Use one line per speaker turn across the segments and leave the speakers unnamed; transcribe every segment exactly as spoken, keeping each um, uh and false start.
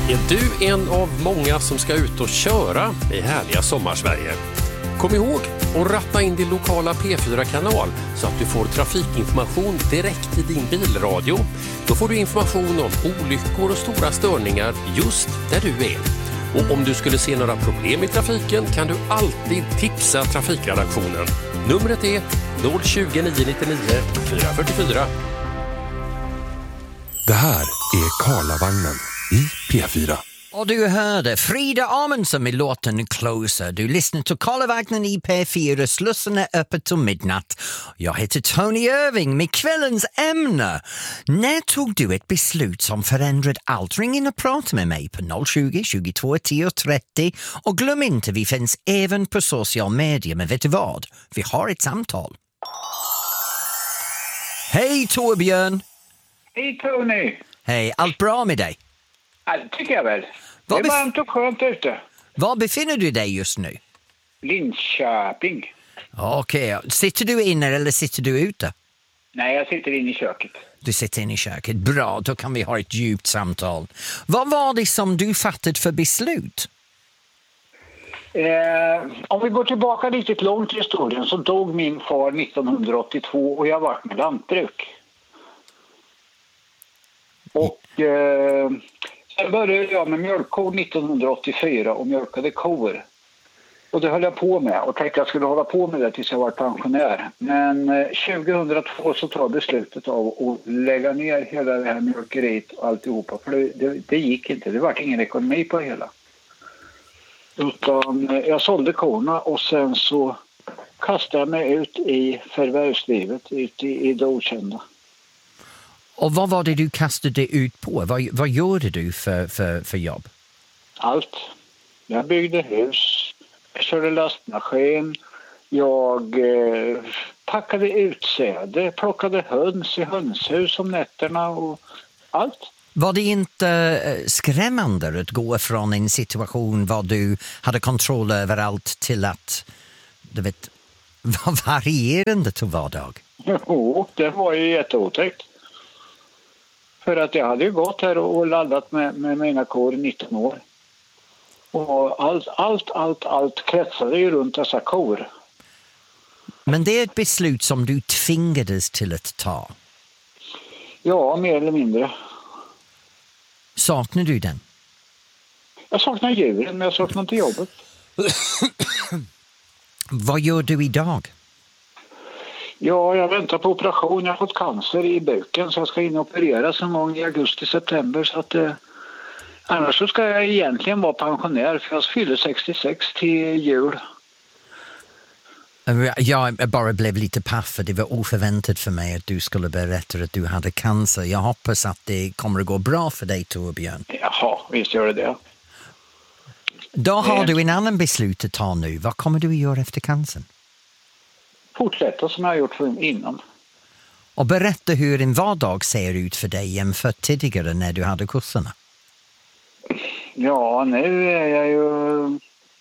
Är du en av många som ska ut och köra i härliga sommarsverige? Kom ihåg att ratta in din lokala P fyra-kanal så att du får trafikinformation direkt i din bilradio. Då får du information om olyckor och stora störningar just där du är. Och om du skulle se några problem i trafiken kan du alltid tipsa trafikredaktionen. Numret är noll tjugo, nio nittionio, fyra fyra fyra.
Det här är Karlavagnen i P fyra.
Och du hörde Frida Amundsen med låten Closer. Du lyssnar till Karlavagnen i P fyra. Slussen är öppet till midnatt. Jag heter Tony Irving med kvällens ämne. När tog du ett beslut som förändrade allt? Ring in och prata med mig på noll tjugo, tjugotvå, tio, trettio. Och glöm inte, vi finns även på social media. Men vet du vad? Vi har ett samtal. Hej Torbjörn!
Hej Tony!
Hej, allt bra med dig?
Ja, det tycker jag väl.
Vad
det är
bef-
varmt och skönt ute.
Var befinner du dig just nu?
Linköping.
Okej, okay. Sitter du inne eller sitter du ute?
Nej, jag sitter inne i köket.
Du sitter inne i köket. Bra, då kan vi ha ett djupt samtal. Vad var det som du fattade för beslut?
Eh, om vi går tillbaka lite långt i historien så dog min far nittonhundraåttiotvå och jag var med lantbruk. Och eh, sen började jag med mjölkkor nittonhundraåttiofyra och mjölkade kor. Och det höll jag på med och tänkte att jag skulle hålla på med det tills jag var pensionär. Men eh, tjugohundratvå så tar beslutet av att lägga ner hela det här mjölkeriet och alltihopa. För det, det, det gick inte, det var ingen ekonomi på det hela. Utan eh, jag sålde korna och sen så kastade jag mig ut i förvärvslivet, ut i, i det okända.
Och vad var det du kastade ut på? Vad, vad gjorde du för, för, för jobb?
Allt. Jag byggde hus, jag körde lastmaskin, jag eh, packade utsäde, plockade höns i hönshus om nätterna och allt.
Var det inte skrämmande att gå från en situation var du hade kontroll över allt till att, du vet, var varierande till vardag?
Jo, det var ju jätteotäckt. För att jag hade ju gått här och laddat med, med mina kor i nitton år. Och allt, allt, allt, allt kretsade ju runt dessa kor.
Men det är ett beslut som du tvingades till att ta.
Ja, mer eller mindre.
Saknar du den?
Jag saknar djuren, men jag saknar inte jobbet.
Vad gör du idag?
Ja, jag väntar på operation. Jag har fått cancer i buken så jag ska in och opereras en gång i augusti-september. Så att, eh, annars så ska jag egentligen vara pensionär för jag fyller sextiosex till jul.
Jag bara blev lite paff för det var oförväntat för mig att du skulle berätta att du hade cancer. Jag hoppas att det kommer att gå bra för dig, Torbjörn.
Jaha, visst gör det det.
Då har du en annan beslut att ta nu. Vad kommer du att göra efter cancern?
Fortsätta som jag har gjort för innan.
Och berätta hur en vardag ser ut för dig jämfört tidigare när du hade kurserna.
Ja, nu är jag ju...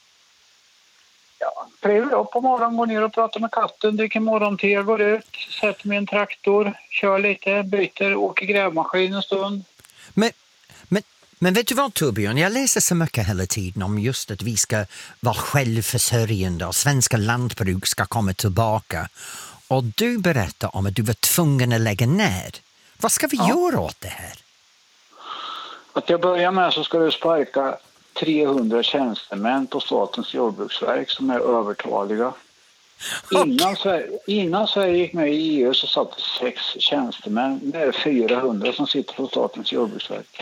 Ja, trevlig upp på morgonen, går ner och pratar med katten, dricker morgonte, går ut, sätter mig i en traktor, kör lite, byter, åker grävmaskin en stund.
Men, men, men vet du vad, Torbjörn? Jag läser så mycket hela tiden om just att vi ska vara självförsörjande och svenska lantbruk ska komma tillbaka. Och du berättar om att du var tvungen att lägga ner. Vad ska vi ja. göra åt det här? Att
jag börjar med så ska du sparka trehundra tjänstemän på Statens jordbruksverk som är övertaliga. Okay. Innan, Sverige, innan Sverige gick med i E U så satt sex tjänstemän. Det är fyrahundra som sitter på Statens jordbruksverk.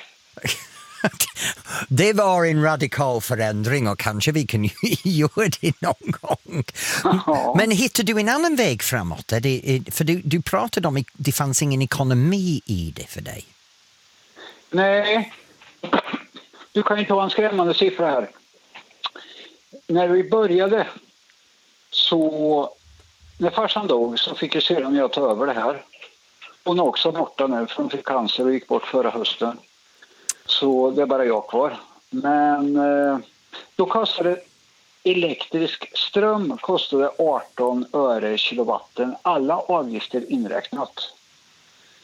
Det var en radikal förändring och kanske vi kan göra det någon gång. Ja. Men hittar du en annan väg framåt? Är det, för du, du pratade om att det fanns ingen ekonomi i det för dig.
Nej, du kan ju ta en skrämmande siffra här. När vi började så, när farsan dog så fick jag sedan jag ta över det här. Hon är också borta nu för hon fick cancer och gick bort förra hösten. Så det är bara jag kvar. Men eh, då kostade elektrisk ström kostade arton öre kilowatten. Alla avgifter inräknat.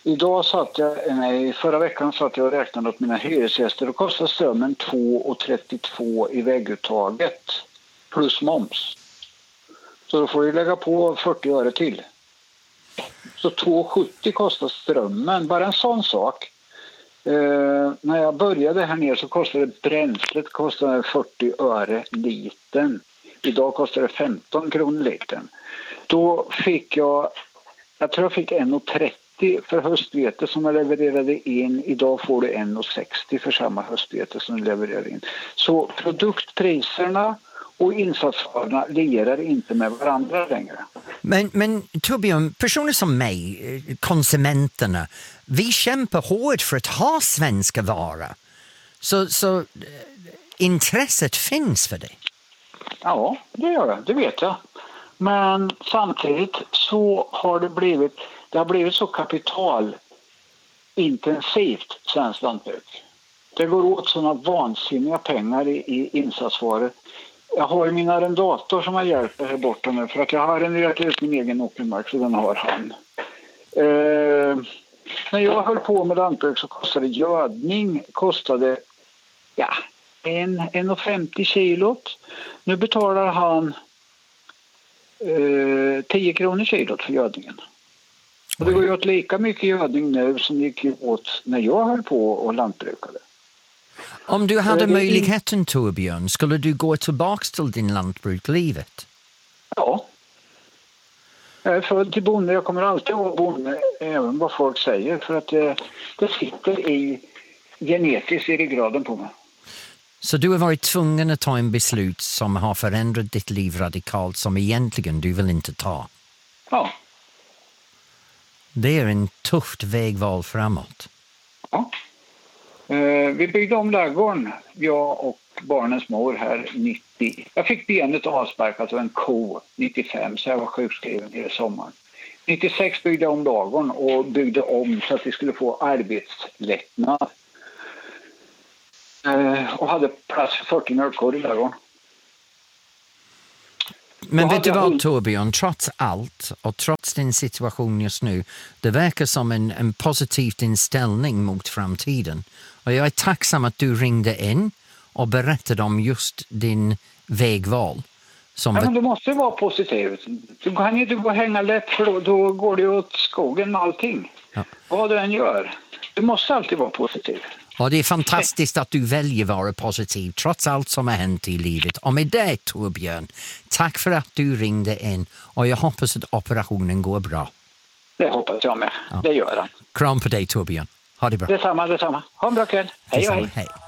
Idag satt jag, nej, förra veckan satt jag och räknade åt mina hyresgäster. Då kostar strömmen två komma trettiotvå i vägguttaget plus moms. Så då får du lägga på fyrtio öre till. Så två komma sjuttio kostar strömmen, bara en sån sak. Eh, när jag började här nere så kostade bränslet kostade fyrtio öre liten. Idag kostar det femton kronor liten. Då fick jag, jag tror jag fick en komma trettio för höstvete som jag levererade in. Idag får du en komma sextio för samma höstvete som du levererar in. Så produktpriserna och insatsvarorna lirar inte med varandra längre.
Men, men Torbjörn, personer som mig, konsumenterna, vi kämpar hårt för att ha svenska varor. Så, så intresset finns för det.
Ja, det gör det. Det vet jag. Men samtidigt så har det blivit, det har blivit så kapitalintensivt svenskt lantbruk. Det går åt sådana vansinniga pengar i, i insatsvaror. Jag har ju min arrendator som har hjälpt mig här borta nu för att jag har arrenderat ut min egen åkermark så den har han. Eh, när jag höll på med lantbruk så kostade gödning kostade ja, en komma femtio kilot. Nu betalar han eh, tio kronor kilot för gödningen. Och det går ju åt lika mycket gödning nu som det gick åt när jag höll på och lantbrukade.
Om du hade möjligheten, Torbjörn, skulle du gå tillbaka till din lantbruklivet?
Ja. Jag är född till bonde. Jag kommer alltid vara bonde, även vad folk säger. För att det, det sitter i genetiskt i ryggraden på mig.
Så du har varit tvungen att ta en beslut som har förändrat ditt liv radikalt som egentligen du vill inte ta?
Ja.
Det är en tufft vägval framåt.
Ja. Vi byggde om ladugården, jag och barnens mor här nittio. Jag fick benet avsparkat av en ko nittiofem så jag var sjukskriven hela sommaren. nittiosex byggde jag om ladugården och byggde om så att vi skulle få arbetslättnad. Och hade plats för fyrtio mjölkkor i ladugården.
Men vet du vad, Torbjörn, trots allt och trots din situation just nu, det verkar som en, en positiv inställning mot framtiden. Och jag är tacksam att du ringde in och berättade om just din vägval. Som
ja, men du måste vara positiv. Du kan inte gå och hänga lätt för då, då går det åt skogen med allting. Ja. Vad du än gör. Du måste alltid vara positiv.
Och det är fantastiskt att du väljer att vara positiv trots allt som har hänt i livet. Och med det, Torbjörn, tack för att du ringde in och jag hoppas att operationen går bra.
Det hoppas jag med. Ja. Det gör han.
Kram på dig, Torbjörn. Ha det bra.
Detsamma, detsamma. Ha en bra kväll. Hej och hej.
Hej.